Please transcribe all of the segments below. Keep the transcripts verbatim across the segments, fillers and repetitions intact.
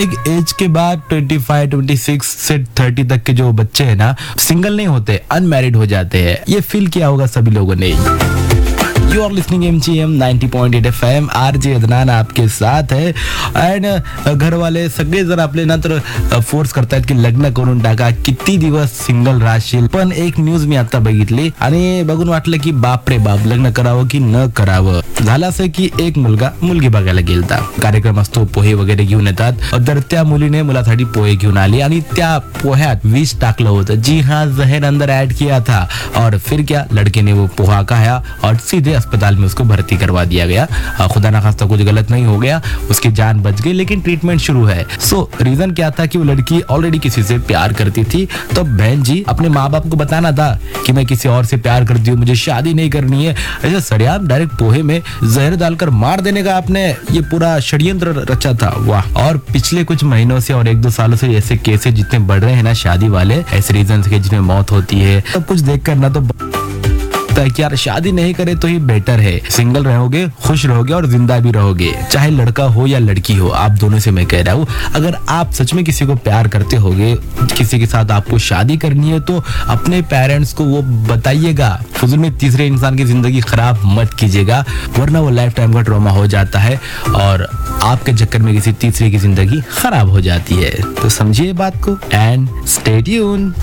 एक एज के बाद पच्चीस, छब्बीस से तीस तक के जो बच्चे हैं ना, सिंगल नहीं होते, अनमैरिड हो जाते हैं। ये फील किया होगा सभी लोगों ने। You R listening M G M ninety point eight F M, RJ Adnan आपके साथ है। एंड घर वाले सगळे जर आपले ना तर फोर्स करतायत की लग्न करून टाका, किती दिवस सिंगल राहशील। पण एक न्यूज मी आता बघितली आणि बघून वाटलं की बाप रे बाप, लग्न करावं की न करावं। झालं असं की एक मुलगा मुलगी बघायला गेलता, कार्यक्रम असतो, पोहे वगैरे घेऊन येतात, तर त्या मुलीने मुलासाठी पोहे घेऊन आली आणि त्या पोह्यात विष टाकलं होतं। जी हाँ, जहर अंदर ऐड किया था। और फिर क्या, लड़के ने वो पोहा खाया और सीधे अस्पताल में उसको भर्ती करवा दिया गया। खुदा ना खास्ता कुछ गलत नहीं हो गया, उसकी जान बच गई, लेकिन ट्रीटमेंट शुरू है। सो रीजन क्या था कि वो लड़की ऑलरेडी किसी से प्यार करती थी। तो बहन जी, अपने माँ बाप को बताना था कि मैं किसी और से प्यार करती हूँ, मुझे शादी नहीं करनी है। ऐसे सरेआम डायरेक्ट पोहे में जहर डालकर मार देने का आपने ये पूरा षड्यंत्र रचा था। वाह। और पिछले कुछ महीनों से और एक दो सालों से ऐसे केसेस जितने बढ़ रहे हैं ना, शादी वाले, ऐसे रीजन के जिनमें मौत होती है, सब कुछ देख कर ना तो कि यार शादी नहीं करे तो ही बेटर है। सिंगल रहोगे, खुश रहोगे और जिंदा भी रहोगे, चाहे लड़का हो या लड़की हो, आप दोनों से मैं कह रहा हूँ। अगर आप सच में किसी को प्यार करते होगे, किसी के साथ आपको शादी करनी है, तो अपने पेरेंट्स को वो बताइएगा। फुजूल में तीसरे इंसान की जिंदगी खराब मत कीजिएगा, वरना वो लाइफ टाइम का ट्रॉमा हो जाता है और आपके चक्कर में किसी तीसरे की जिंदगी खराब हो जाती है। तो समझिए बात को एंड स्टे ट्यून।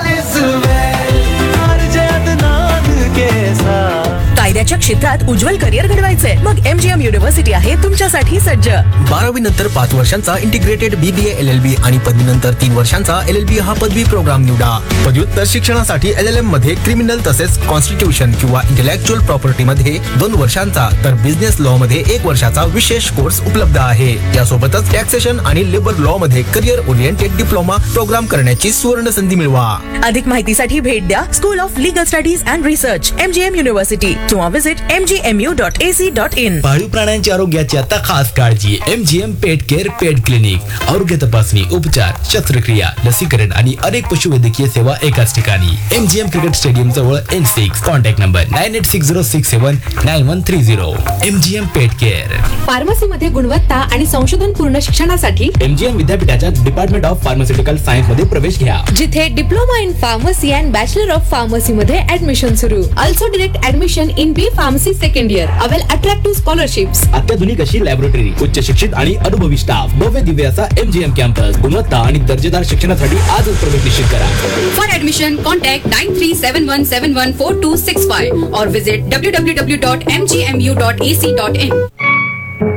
कायद्याच्या क्षेत्रात उज्ज्वल करिअर घडवायचंय, मग एमजीएम युनिव्हर्सिटी आहे तुमच्यासाठी सज्ज। बारावी नंतर पाच वर्षांचा इंटिग्रेटेड बीबीए, एलएलबी आणि पदवीनंतर तीन वर्षांचा एलएलबी हा पदवी प्रोग्राम निवडा। पदव्युत्तर शिक्षणासाठी एलएलएम मध्ये क्रिमिनल तसेच कॉन्स्टिट्यूशन किंवा इंटेलेक्चुअल प्रॉपर्टी मध्ये दोन वर्षांचा तर बिझनेस लॉ मध्ये एक वर्षाचा विशेष कोर्स उपलब्ध आहे। यासोबतच टॅक्सेशन आणि लेबर लॉ मध्ये करिअर ओरिएंटेड डिप्लोमा प्रोग्राम करण्याची सुवर्ण संधी मिळवा। अधिक माहितीसाठी भेट द्या school of legal studies and research, MGM university, किंवा visit M G M U dot A C dot in. पाळीव प्राण्यांच्या आरोग्याची आता खास काळजी। एमजीएम पेट केअर पेट क्लिनिक, आरोग्य तपासणी, उपचार, शस्त्रक्रिया, लसीकरण आणि अनेक पशुवैद्यकीय सेवा एकाच ठिकाणी। एमजीएम क्रिकेट स्टेडियम जवळ N six. Contact number nine eight six zero six सेवन nine one three zero. MGM पेट केअर। फार्मसी मध्ये गुणवत्ता आणि संशोधन पूर्ण शिक्षणासाठी एमजीएम विद्यापीठाच्या डिपार्टमेंट ऑफ फार्मास्युटिकल सायन्स मध्ये प्रवेश घ्या, जिथे diploma in pharmacy and bachelor of pharmacy मध्ये ऍडमिशन सुरू। Also direct admission in B pharmacy second year, avail attractive scholarships, अत्याधुनिक अशी लॅबोरेटरी, उच्च शिक्षित आणि अनुभवी स्टाफ, भव्य दिव्य असा एमजीएम कॅम्पस, गुणवत्ता आणि दर्जेदार शिक्षणासाठी आजच प्रवेश निश्चित करा। For admission contact nine three seven one seven one four to six five और visit W W W dot M G M U dot A C dot in.